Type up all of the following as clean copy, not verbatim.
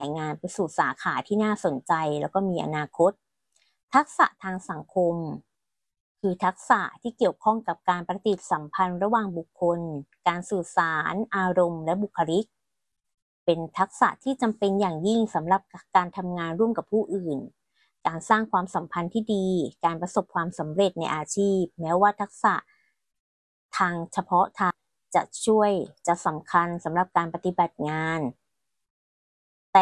งานไปสู่สาขาที่น่าสนใจแล้วก็มีอนาคตทักษะทางสังคมคือทักษะที่เกี่ยวข้องกับการปฏิสัมพันธ์ระหว่างบุคคลการสื่อสารอารมณ์และบุคลิกเป็นทักษะที่จำเป็นอย่างยิ่งสำหรับการทำงานร่วมกับผู้อื่นการสร้างความสัมพันธ์ที่ดีการประสบความสำเร็จในอาชีพแม้ว่าทักษะทางเฉพาะทางจะสำคัญสำหรับการปฏิบัติงานแต่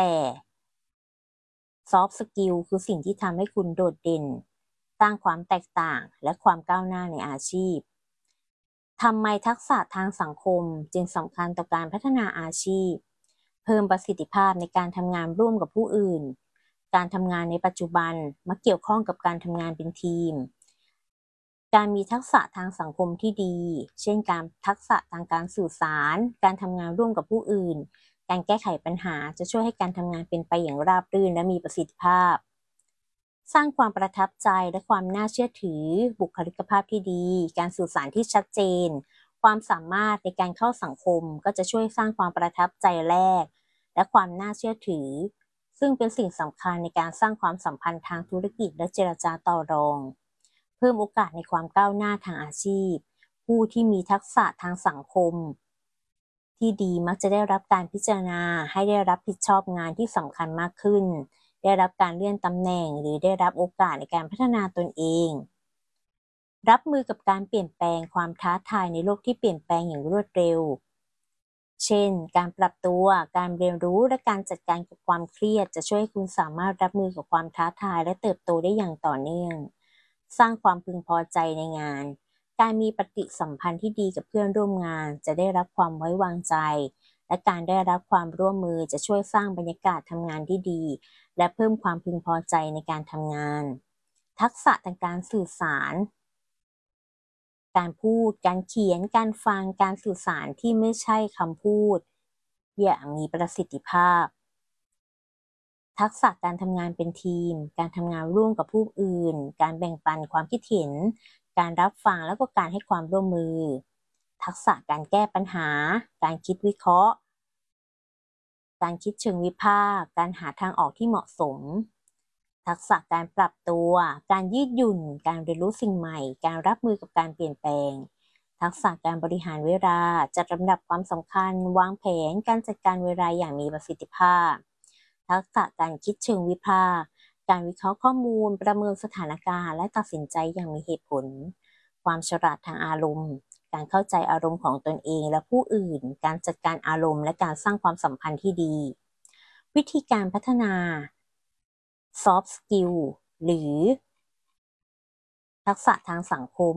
Soft Skill คือสิ่งที่ทำให้คุณโดดเด่นสร้างความแตกต่างและความก้าวหน้าในอาชีพทำไมทักษะทางสังคมจึงสำคัญต่อการพัฒนาอาชีพเพิ่มประสิทธิภาพในการทำงานร่วมกับผู้อื่นการทำงานในปัจจุบันมักเกี่ยวข้องกับการทำงานเป็นทีมการมีทักษะทางสังคมที่ดีเช่นการทักษะทางการสื่อสารการทำงานร่วมกับผู้อื่นการแก้ไขปัญหาจะช่วยให้การทำงานเป็นไปอย่างราบรื่นและมีประสิทธิภาพสร้างความประทับใจและความน่าเชื่อถือบุคลิกภาพที่ดีการสื่อสารที่ชัดเจนความสามารถในการเข้าสังคมก็จะช่วยสร้างความประทับใจแรกและความน่าเชื่อถือซึ่งเป็นสิ่งสำคัญในการสร้างความสัมพันธ์ทางธุรกิจและเจรจาต่อรองเพิ่มโอกาสในความก้าวหน้าทางอาชีพผู้ที่มีทักษะทางสังคมที่ดีมักจะได้รับการพิจารณาให้ได้รับผิดชอบงานที่สำคัญมากขึ้นได้รับการเลื่อนตำแหน่งหรือได้รับโอกาสในการพัฒนาตนเองรับมือกับการเปลี่ยนแปลงความท้าทายในโลกที่เปลี่ยนแปลงอย่างรวดเร็วเช่นการปรับตัวการเรียนรู้และการจัดการกับความเครียดจะช่วยให้คุณสามารถรับมือกับความท้าทายและเติบโตได้อย่างต่อเนื่องสร้างความพึงพอใจในงานการมีปฏิสัมพันธ์ที่ดีกับเพื่อนร่วมงานจะได้รับความไว้วางใจและการได้รับความร่วมมือจะช่วยสร้างบรรยากาศทำงานที่ดีและเพิ่มความพึงพอใจในการทำงานทักษะทางการสื่อสารการพูดการเขียนการฟังการสื่อสารที่ไม่ใช่คำพูดอย่างมีประสิทธิภาพทักษะการทำงานเป็นทีมการทำงานร่วมกับผู้อื่นการแบ่งปันความคิดเห็นการรับฟังแล้วก็การให้ความร่วมมือทักษะการแก้ปัญหาการคิดวิเคราะห์การคิดเชิงวิพากษ์การหาทางออกที่เหมาะสมทักษะการปรับตัวการยืดหยุ่นการเรียนรู้สิ่งใหม่การรับมือกับการเปลี่ยนแปลงทักษะการบริหารเวลาจัดลำดับความสำคัญวางแผนการจัดการเวลาอย่างมีประสิทธิภาพทักษะการคิดเชิงวิพากษ์การวิเคราะห์ข้อมูลประเมินสถานการณ์และตัดสินใจอย่างมีเหตุผลความฉลาดทางอารมณ์การเข้าใจอารมณ์ของตนเองและผู้อื่นการจัดการอารมณ์และการสร้างความสัมพันธ์ที่ดีวิธีการพัฒนา Soft Skill หรือทักษะทางสังคม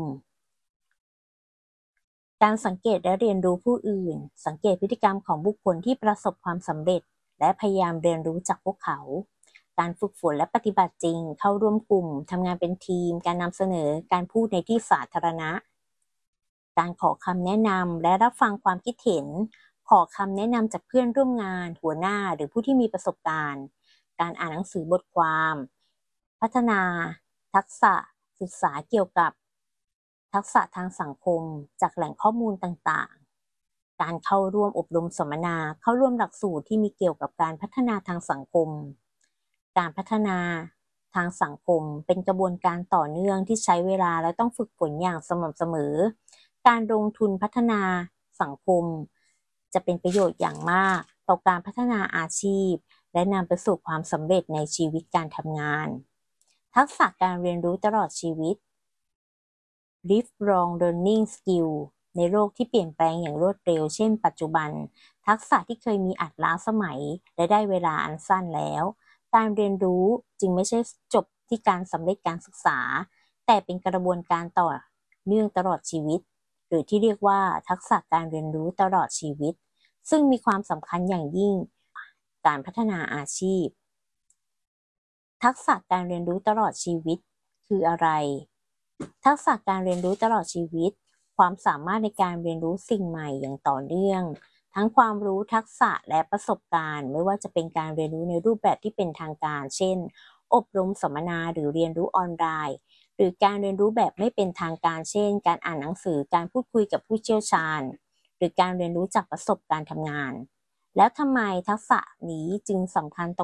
การสังเกตและเรียนรู้ผู้อื่นสังเกตพฤติกรรมของบุคคลที่ประสบความสำเร็จและพยายามเรียนรู้จากพวกเขาการฝึกฝนและปฏิบัติจริงเข้าร่วมกลุ่มทำงานเป็นทีมการนำเสนอการพูดในที่สาธารณะการขอคำแนะนำและรับฟังความคิดเห็นขอคำแนะนำจากเพื่อนร่วมงานหัวหน้าหรือผู้ที่มีประสบการณ์การอ่านหนังสือบทความพัฒนาทักษะศึกษาเกี่ยวกับทักษะทางสังคมจากแหล่งข้อมูลต่างๆการเข้าร่วมอบรมสัมมนาเข้าร่วมหลักสูตรที่มีเกี่ยวกับการพัฒนาทางสังคมการพัฒนาทางสังคมเป็นกระบวนการต่อเนื่องที่ใช้เวลาและต้องฝึกฝนอย่างสม่ำเสมอการลงทุนพัฒนาสังคมจะเป็นประโยชน์อย่างมากต่อการพัฒนาอาชีพและนำไปสู่ความสำเร็จในชีวิตการทำงานทักษะการเรียนรู้ตลอดชีวิต Lifelong Learning Skill ในโลกที่เปลี่ยนแปลงอย่างรวดเร็วเช่นปัจจุบันทักษะที่เคยมีอาจล้าสมัยและได้เวลาอันสั้นแล้วการเรียนรู้จึงไม่ใช่จบที่การสำเร็จการศึกษาแต่เป็นกระบวนการต่อเนื่องตลอดชีวิตหรือที่เรียกว่าทักษะการเรียนรู้ตลอดชีวิตซึ่งมีความสำคัญอย่างยิ่งการพัฒนาอาชีพทักษะการเรียนรู้ตลอดชีวิตคืออะไรทักษะการเรียนรู้ตลอดชีวิตความสามารถในการเรียนรู้สิ่งใหม่อย่างต่อเนื่องทั้งความรู้ทักษะและประสบการณ์ไม่ว่าจะเป็นการเรียนรู้ในรูปแบบที่เป็นทางการเช่นอบรมสัมมนาหรือเรียนรู้ออนไลน์หรือการเรียนรู้แบบไม่เป็นทางการเช่นการอ่านหนังสือการพูดคุยกับผู้เชี่ยวชาญหรือการเรียนรู้จากประสบการณ์ทำงานแล้วทำไมทักษะนี้จึงสำคัญต่อ